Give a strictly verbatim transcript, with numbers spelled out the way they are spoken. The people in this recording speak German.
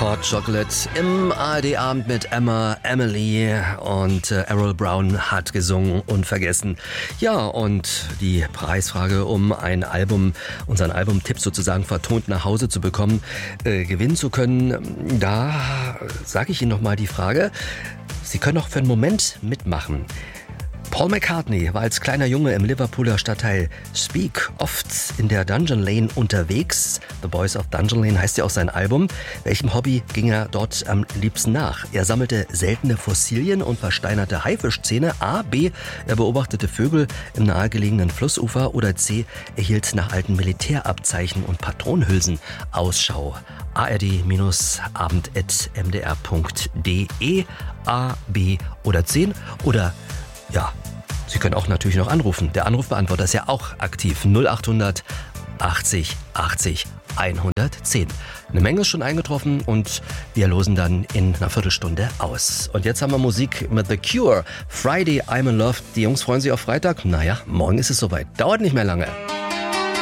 Hot Chocolate im A R D-Abend mit Emma, Emily und äh, Errol Brown hat gesungen Unvergessen. Ja, und die Preisfrage, um ein Album, unseren Albumtipp sozusagen vertont nach Hause zu bekommen, äh, gewinnen zu können, da sage ich Ihnen nochmal die Frage, Sie können auch für einen Moment mitmachen. Paul McCartney war als kleiner Junge im Liverpooler Stadtteil Speke oft in der Dungeon Lane unterwegs. The Boys of Dungeon Lane heißt ja auch sein Album. Welchem Hobby ging er dort am liebsten nach? Er sammelte seltene Fossilien und versteinerte Haifischzähne. A. B. Er beobachtete Vögel im nahegelegenen Flussufer. Oder C. Er hielt nach alten Militärabzeichen und Patronenhülsen Ausschau. A R D Abend at m d r punkt d e. A, B oder C. Oder ja, Sie können auch natürlich noch anrufen. Der Anrufbeantworter ist ja auch aktiv. null acht hundert achtzig achtzig hundertzehn. Eine Menge ist schon eingetroffen und wir losen dann in einer Viertelstunde aus. Und jetzt haben wir Musik mit The Cure. Friday, I'm in Love. Die Jungs freuen sich auf Freitag. Naja, morgen ist es soweit. Dauert nicht mehr lange.